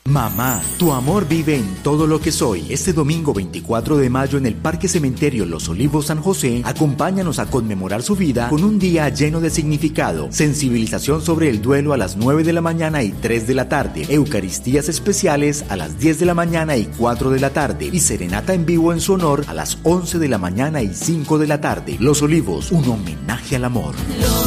Mamá, tu amor vive en todo lo que soy. Este domingo 24 de mayo en el Parque Cementerio Los Olivos San José, acompáñanos a conmemorar su vida con un día lleno de significado. Sensibilización sobre el duelo a las 9 de la mañana y 3 de la tarde. Eucaristías especiales a las 10 de la mañana y 4 de la tarde. Y serenata en vivo en su honor a las 11 de la mañana y 5 de la tarde. Los Olivos, un homenaje al amor.